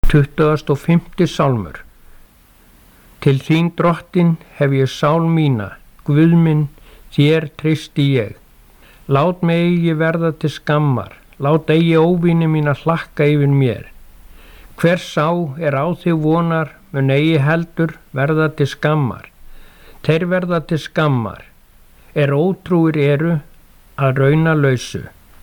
25. sálmur. Til þín drottin hef ég sál mína, Guð minn, þér treysti ég. Lát mig eigi verða til skammar, lát eigi óvini mína hlakka yfir mér. Hver sá á þig vonar, mun eigi heldur verða til skammar. Þeir verða til skammar, ótrúir eru að raunalausu.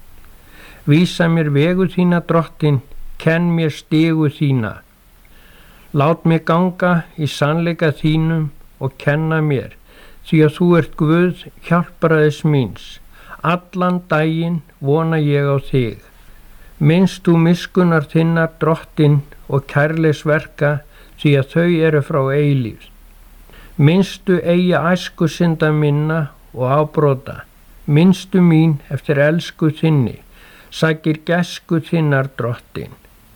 Vísa mér vegu þína, drottin, kenn mér stigu þína. Lát mig ganga í sannleika þínum og kenna mér, því að þú ert Guð hjálpræðis míns. Allan daginn vona ég á þig. Minnst þú miskunnar þinnar, drottin, og kærleiksverka, því að þau eru frá eilífð. Minnstu eigi æsku synda minna og ábrota. Minnstu mín eftir elsku þinni, sækir gæsku þinnar, drottin.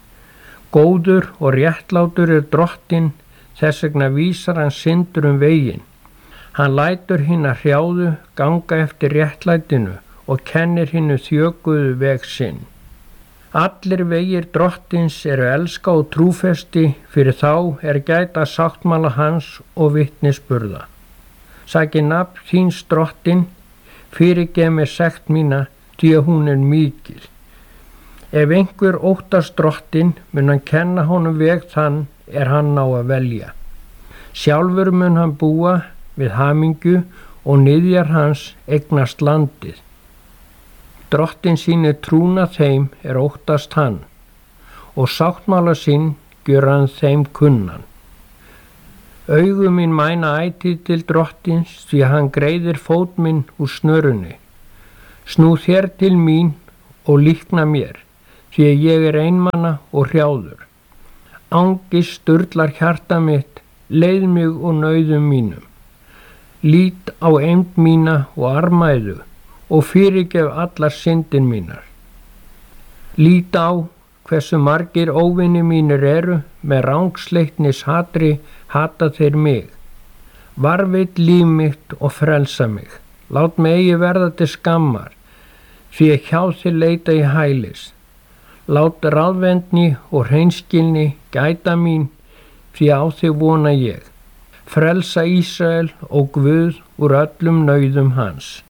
Góður og réttlátur drottin, þess vegna vísar hann syndur veginn. Hann lætur hina hrjáðu ganga eftir réttlætinu og kennir hinu þjökuðu veg sinn. Allir vegir drottins eru elska og trúfesti, fyrir þá gæta sáttmála hans og vitnisburða. Sæki nafn þíns, drottin, fyrirgef mér sekt mína, því að hún mikil. Ef einhver óttast drottin, mun hann kenna honum veg þann hann á að velja. Sjálfur mun hann búa við hamingju og niðjar hans eignast landið. Drottin sýnir trúna þeim óttast hann, og sáttmála sinn gjör hann þeim kunnan. Augu mín mæna ætíð til drottins, því að hann greiðir fót minn úr snörunni. Snú þér til mín og líkna mér, því að ég einmana og hrjáður. Angist sturlar hjarta mitt, leið mig og nauðum mínum. Lít á eymd mína og armæðu, og fyrirgef allar syndir mínar. Lít á hversu margir óvinni mínir eru, með rangsleitnis hatri hata þeir mig. Varveit líf mitt og frelsa mig. Lát mig eigi verða til skammar, því að hjá þér leita í hælis. Lát ráðvendni og hreinskilni gæta mín, því á þig vona ég. Frelsa Ísrael og Guð úr öllum nauðum hans.